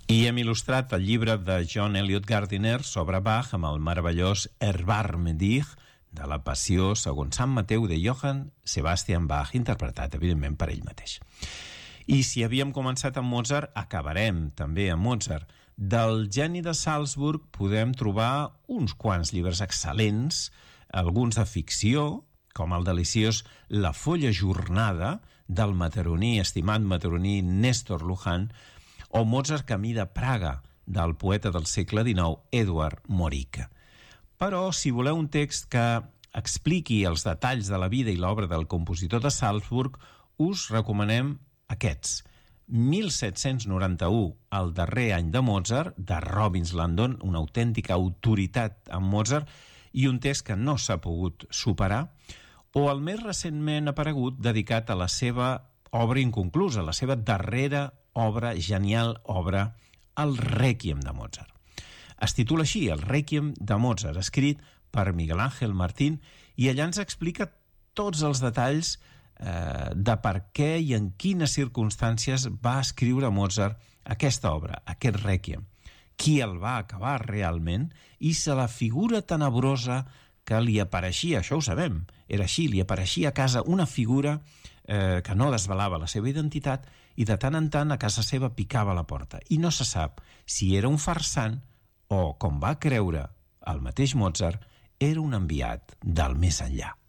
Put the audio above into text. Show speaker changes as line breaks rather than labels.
I hem il·lustrat el llibre de John Eliot Gardiner sobre Bach amb el meravellós Erbarme dich, de la Passió segons Sant Mateu de Johann Sebastian Bach, interpretat, evidentment, per ell mateix. I si havíem començat amb Mozart, acabarem també amb Mozart. Del geni de Salzburg podem trobar uns quants llibres excel·lents, alguns de ficció, com el deliciós La Folla Jornada, del mataroní, estimat mataroní Néstor Luján, o Mozart Camí de Praga, del poeta del segle XIX, Eduard Morica. Però, si voleu un text que expliqui els detalls de la vida i l'obra del compositor de Salzburg, us recomanem aquests. 1791, el darrer any de Mozart, de Robbins Landon, una autèntica autoritat en Mozart, i un text que no s'ha pogut superar, o el més recentment aparegut dedicat a la seva obra inconclusa, la seva darrera obra, genial obra, el Rèquiem de Mozart. Es titula així, el Rèquiem de Mozart, escrit per Miguel Ángel Martín, i allà ens explica tots els detalls de per què i en quines circumstàncies va escriure Mozart aquesta obra, aquest Rèquiem, qui el va acabar realment i se la figura tenebrosa que li apareixia, això ho sabem, era així, li apareixia a casa una figura que no desvelava la seva identitat i de tant en tant a casa seva picava a la porta. I no se sap si era un farsant o, com va creure el mateix Mozart, era un enviat del més enllà.